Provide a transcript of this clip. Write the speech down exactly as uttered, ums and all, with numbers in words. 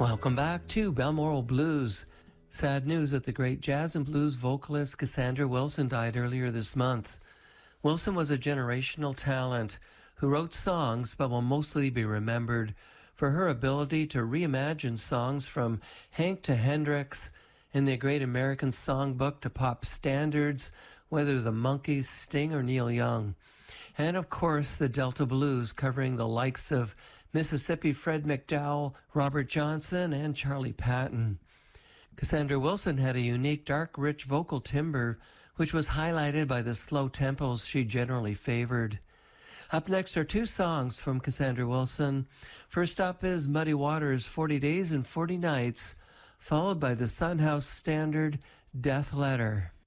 Welcome back to Balmoral Blues. Sad news that the great jazz and blues vocalist Cassandra Wilson died earlier this month. Wilson was a generational talent who wrote songs but will mostly be remembered for her ability to reimagine songs from Hank to Hendrix, in the Great American Songbook to pop standards, whether the Monkees, Sting, or Neil Young. And of course, the Delta Blues, covering the likes of Mississippi Fred McDowell, Robert Johnson, and Charlie Patton. Cassandra Wilson had a unique, dark, rich vocal timbre, which was highlighted by the slow tempos she generally favored. Up next are two songs from Cassandra Wilson. First up is Muddy Waters' forty days and forty nights, followed by the Son House standard, Death Letter.